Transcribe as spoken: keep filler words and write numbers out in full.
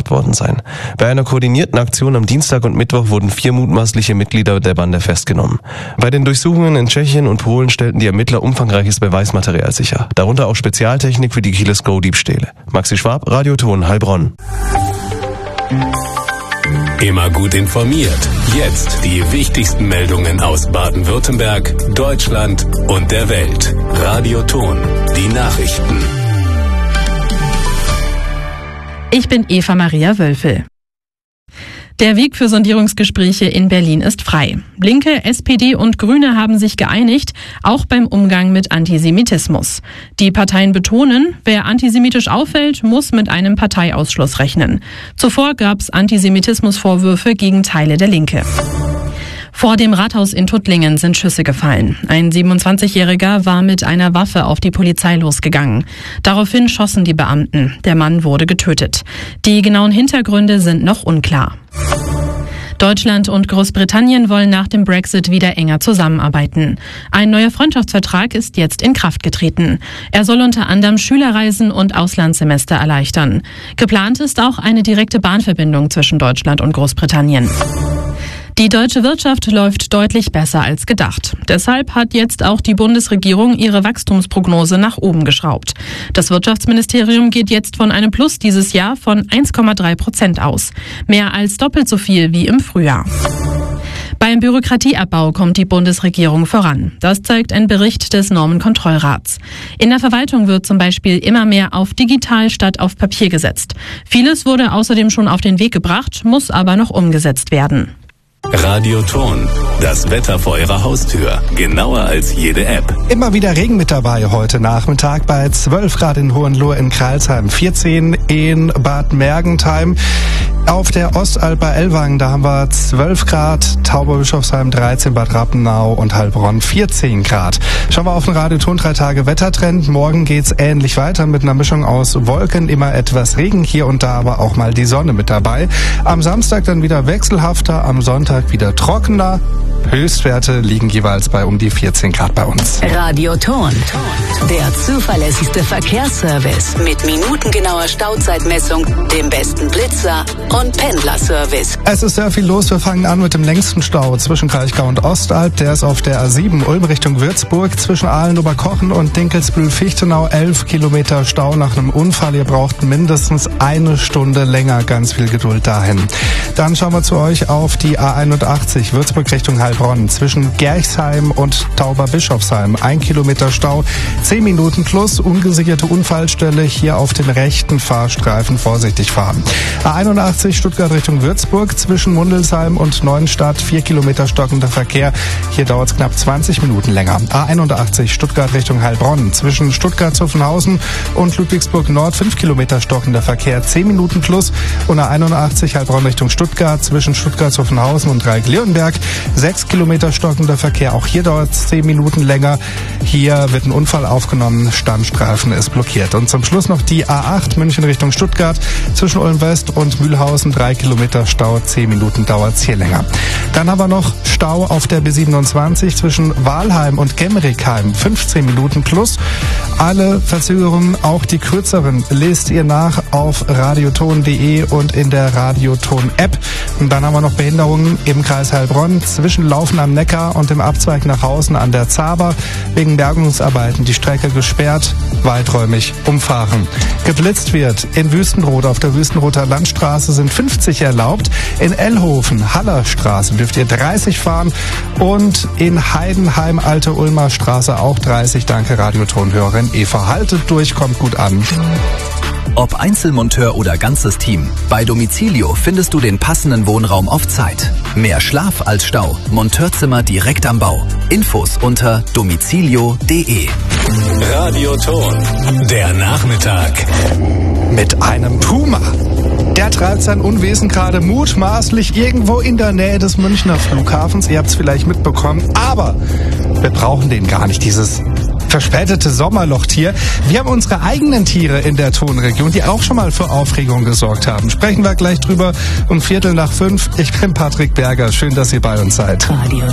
gemacht worden sein. Bei einer koordinierten Aktion am Dienstag und Mittwoch wurden vier mutmaßliche Mitglieder der Bande festgenommen. Bei den Durchsuchungen in Tschechien und Polen stellten die Ermittler umfangreiches Beweismaterial sicher, darunter auch Spezialtechnik für die Keyless Go Diebstähle. Maxi Schwab, Radioton Heilbronn. Immer gut informiert. Jetzt die wichtigsten Meldungen aus Baden-Württemberg, Deutschland und der Welt. Radioton, die Nachrichten. Ich bin Eva Maria Wölfel. Der Weg für Sondierungsgespräche in Berlin ist frei. Linke, S P D und Grüne haben sich geeinigt, auch beim Umgang mit Antisemitismus. Die Parteien betonen, wer antisemitisch auffällt, muss mit einem Parteiausschluss rechnen. Zuvor gab es Antisemitismusvorwürfe gegen Teile der Linke. Vor dem Rathaus in Tuttlingen sind Schüsse gefallen. Ein siebenundzwanzigjähriger war mit einer Waffe auf die Polizei losgegangen. Daraufhin schossen die Beamten. Der Mann wurde getötet. Die genauen Hintergründe sind noch unklar. Deutschland und Großbritannien wollen nach dem Brexit wieder enger zusammenarbeiten. Ein neuer Freundschaftsvertrag ist jetzt in Kraft getreten. Er soll unter anderem Schülerreisen und Auslandssemester erleichtern. Geplant ist auch eine direkte Bahnverbindung zwischen Deutschland und Großbritannien. Die deutsche Wirtschaft läuft deutlich besser als gedacht. Deshalb hat jetzt auch die Bundesregierung ihre Wachstumsprognose nach oben geschraubt. Das Wirtschaftsministerium geht jetzt von einem Plus dieses Jahr von eins Komma drei Prozent aus. Mehr als doppelt so viel wie im Frühjahr. Beim Bürokratieabbau kommt die Bundesregierung voran. Das zeigt ein Bericht des Normenkontrollrats. In der Verwaltung wird zum Beispiel immer mehr auf digital statt auf Papier gesetzt. Vieles wurde außerdem schon auf den Weg gebracht, muss aber noch umgesetzt werden. Radioton, das Wetter vor Ihrer Haustür, genauer als jede App. Immer wieder Regen mit dabei heute Nachmittag bei zwölf Grad in Hohenlohe in Crailsheim, vierzehn in Bad Mergentheim. Auf der Ostalb bei Ellwangen, da haben wir zwölf Grad, Tauberbischofsheim dreizehn, Bad Rappenau und Heilbronn vierzehn Grad. Schauen wir auf den Radioton drei Tage Wettertrend. Morgen geht's ähnlich weiter mit einer Mischung aus Wolken, immer etwas Regen, hier und da aber auch mal die Sonne mit dabei. Am Samstag dann wieder wechselhafter, am Sonntag wieder trockener. Höchstwerte liegen jeweils bei um die vierzehn Grad bei uns. Radioton, der zuverlässigste Verkehrsservice mit minutengenauer Stauzeitmessung, dem besten Blitzer und Pendlerservice. Es ist sehr viel los. Wir fangen an mit dem längsten Stau zwischen Kraichgau und Ostalb. Der ist auf der A sieben Ulm Richtung Würzburg zwischen Aalen-Oberkochen und Dinkelsbühl-Fichtenau. elf Kilometer Stau nach einem Unfall. Ihr braucht mindestens eine Stunde länger. Ganz viel Geduld dahin. Dann schauen wir zu euch auf die A einundachtzig Würzburg Richtung Heilbronn zwischen Gerchsheim und Tauberbischofsheim. Ein Kilometer Stau, zehn Minuten plus, ungesicherte Unfallstelle. Hier auf den rechten Fahrstreifen vorsichtig fahren. A einundachtzig Stuttgart Richtung Würzburg zwischen Mundelsheim und Neuenstadt. vier Kilometer stockender Verkehr. Hier dauert es knapp zwanzig Minuten länger. A einundachtzig Stuttgart Richtung Heilbronn zwischen Stuttgart-Zuffenhausen und Ludwigsburg Nord. fünf Kilometer stockender Verkehr. zehn Minuten plus. Und A einundachtzig Heilbronn Richtung Stuttgart zwischen Stuttgart-Zuffenhausen und Dreieck-Leonberg. sechs Kilometer stockender Verkehr. Auch hier dauert es zehn Minuten länger. Hier wird ein Unfall aufgenommen. Standstreifen ist blockiert. Und zum Schluss noch die A acht München Richtung Stuttgart zwischen Ulm West und Mühlhausen. drei Kilometer Stau. zehn Minuten dauert es hier länger. Dann haben wir noch Stau auf der B siebenundzwanzig zwischen Walheim und Gemmerichheim. fünfzehn Minuten plus. Alle Verzögerungen, auch die kürzeren, lest ihr nach auf radioton punkt de und in der Radioton-App. Und dann haben wir noch Behinderungen im Kreis Heilbronn zwischen Laufen am Neckar und dem Abzweig nach Hausen an der Zaber. Wegen Bergungsarbeiten die Strecke gesperrt, weiträumig umfahren. Geblitzt wird in Wüstenrot. Auf der Wüstenroter Landstraße sind fünfzig erlaubt. In Ellhofen, Hallerstraße dürft ihr dreißig fahren. Und in Heidenheim, Alte Ulmer Straße auch dreißig. Danke Radiotonhörerin Eva. Haltet durch, kommt gut an. Ob Einzelmonteur oder ganzes Team, bei Domicilio findest du den passenden Wohnraum auf Zeit. Mehr Schlaf als Stau. Monteurzimmer direkt am Bau. Infos unter domicilio punkt de. Radioton, der Nachmittag. Mit einem Puma. Der treibt sein Unwesen gerade mutmaßlich irgendwo in der Nähe des Münchner Flughafens. Ihr habt es vielleicht mitbekommen, aber wir brauchen den gar nicht, dieses verspätete Sommerlochtier. Wir haben unsere eigenen Tiere in der Tonregion, die auch schon mal für Aufregung gesorgt haben. Sprechen wir gleich drüber um Viertel nach fünf. Ich bin Patrick Berger. Schön, dass ihr bei uns seid. Radio.